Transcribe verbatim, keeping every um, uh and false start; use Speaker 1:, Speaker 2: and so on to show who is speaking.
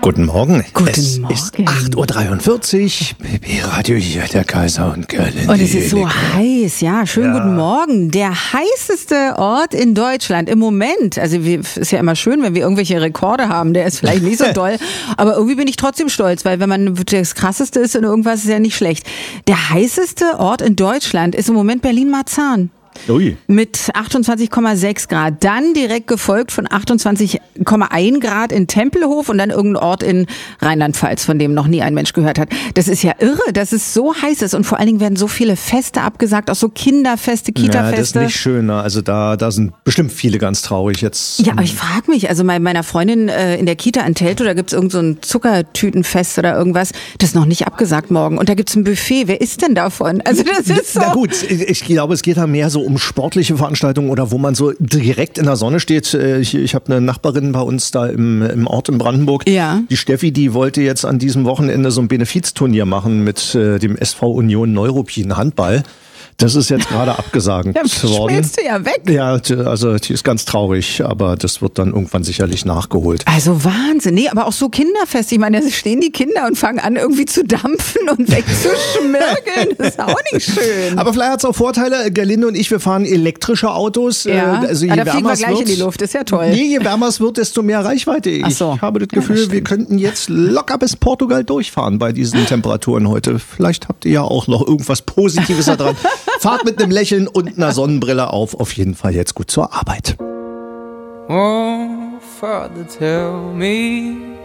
Speaker 1: Guten Morgen.
Speaker 2: Guten
Speaker 1: es
Speaker 2: Morgen.
Speaker 1: ist acht Uhr dreiundvierzig. B B Radio hier, der Kaiser und Gerlinde.
Speaker 2: Und es ist so heiß, ja. Schönen
Speaker 1: Ja.
Speaker 2: guten Morgen. Der heißeste Ort in Deutschland im Moment. Also wir, ist ja immer schön, wenn wir irgendwelche Rekorde haben. Der ist vielleicht nicht so toll, aber irgendwie bin ich trotzdem stolz, weil wenn man das Krasseste ist in irgendwas, ist ja nicht schlecht. Der heißeste Ort in Deutschland ist im Moment Berlin-Marzahn.
Speaker 1: Ui.
Speaker 2: Mit achtundzwanzig Komma sechs Grad. Dann direkt gefolgt von achtundzwanzig Komma eins Grad in Tempelhof und dann irgendein Ort in Rheinland-Pfalz, von dem noch nie ein Mensch gehört hat. Das ist ja irre, dass es so heiß ist und vor allen Dingen werden so viele Feste abgesagt, auch so Kinderfeste,
Speaker 1: Ja,
Speaker 2: Kita-Feste.
Speaker 1: das ist nicht schön. Ne? Also da, da sind bestimmt viele ganz traurig jetzt.
Speaker 2: Ja, aber ich frage mich, also bei meiner Freundin äh, in der Kita in Teltow, da gibt's irgend so ein Zuckertütenfest oder irgendwas, das ist noch nicht abgesagt morgen. Und da gibt's ein Buffet. Wer isst denn davon? Also das ist so.
Speaker 1: Na gut, ich, ich glaube, es geht da mehr so um sportliche Veranstaltungen oder wo man so direkt in der Sonne steht. Ich, ich habe eine Nachbarin bei uns da im, im Ort in Brandenburg.
Speaker 2: Ja.
Speaker 1: Die Steffi, die wollte jetzt an diesem Wochenende so ein Benefizturnier machen mit äh, dem S V Union Neuruppin Handball. Das ist jetzt gerade abgesagt
Speaker 2: Ja,
Speaker 1: worden.
Speaker 2: schmilzt du ja weg.
Speaker 1: Ja, t- also die ist ganz traurig, aber das wird dann irgendwann sicherlich nachgeholt.
Speaker 2: Also Wahnsinn. Nee, aber auch so Kinderfest. Ich meine, da stehen die Kinder und fangen an irgendwie zu dampfen und wegzuschmirgeln. Das ist auch nicht schön.
Speaker 1: Aber vielleicht hat es auch Vorteile. Gerlinde und ich, wir fahren elektrische Autos.
Speaker 2: Ja,
Speaker 1: Äh, also je
Speaker 2: ah, da fliegen
Speaker 1: wärmer
Speaker 2: wir
Speaker 1: es
Speaker 2: gleich
Speaker 1: wird,
Speaker 2: in die Luft. Ist ja toll.
Speaker 1: Nee, je wärmer es wird, desto mehr Reichweite. Ich
Speaker 2: Ach so.
Speaker 1: habe das
Speaker 2: Ja,
Speaker 1: Gefühl,
Speaker 2: das
Speaker 1: wir
Speaker 2: stimmt.
Speaker 1: könnten jetzt locker bis Portugal durchfahren bei diesen Temperaturen heute. Vielleicht habt ihr ja auch noch irgendwas Positives da dran. Fahrt mit einem Lächeln und einer Sonnenbrille auf. Auf jeden Fall jetzt gut zur Arbeit.
Speaker 3: Oh, Father, tell me